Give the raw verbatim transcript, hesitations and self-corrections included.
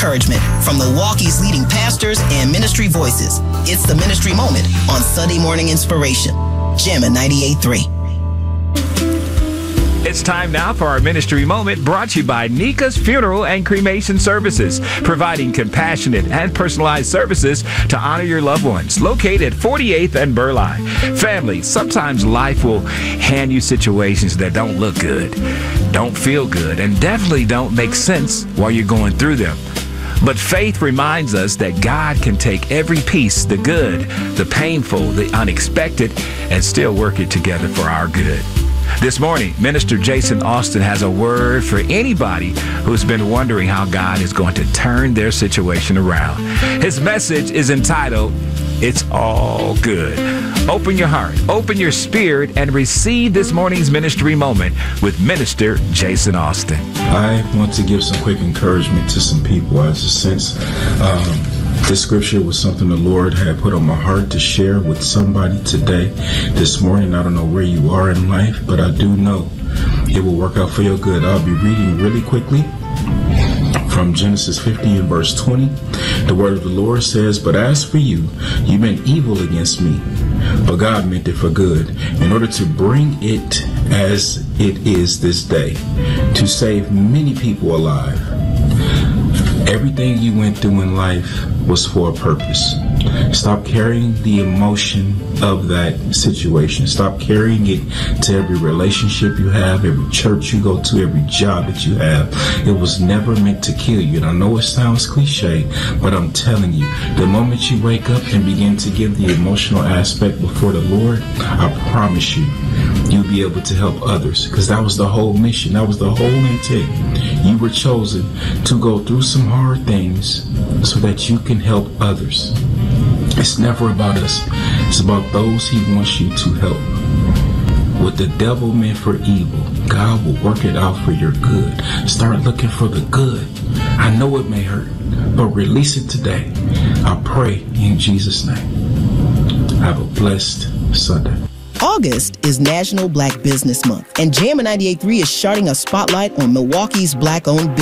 encouragement from Milwaukee's leading pastors and ministry voices. It's the Ministry Moment on Sunday Morning Inspiration. Jammin' ninety-eight point three. It's time now for our Ministry Moment, brought to you by Nika's Funeral and Cremation Services, providing compassionate and personalized services to honor your loved ones. Located at forty-eighth and Burleigh. Family, sometimes life will hand you situations that don't look good, don't feel good, and definitely don't make sense while you're going through them. But faith reminds us that God can take every piece, the good, the painful, the unexpected, and still work it together for our good. This morning, Minister Jason Austin has a word for anybody who's been wondering how God is going to turn their situation around. His message is entitled, It's All Good. Open your heart, open your spirit, and receive this morning's Ministry Moment with Minister Jason Austin. I want to give some quick encouragement to some people. I just sense um, this scripture was something the Lord had put on my heart to share with somebody today, this morning. I don't know where you are in life, but I do know it will work out for your good. I'll be reading really quickly from Genesis fifteen, verse twenty. The word of the Lord says, "But as for you, you meant evil against me, but God meant it for good, in order to bring it as it is this day, to save many people alive." Everything you went through in life was for a purpose. Stop carrying the emotion of that situation. Stop carrying it to every relationship you have, every church you go to, every job that you have. It was never meant to kill you. And I know it sounds cliche, but I'm telling you, the moment you wake up and begin to give the emotional aspect before the Lord, I promise you, you'll be able to help others, because that was the whole mission. That was the whole intent. You were chosen to go through some hard things so that you can help others. It's never about us. It's about those he wants you to help. What the devil meant for evil, God will work it out for your good. Start looking for the good. I know it may hurt, but release it today. I pray in Jesus' name. Have a blessed Sunday. August is National Black Business Month, and Jammin' ninety-eight point three is shining a spotlight on Milwaukee's Black-owned business.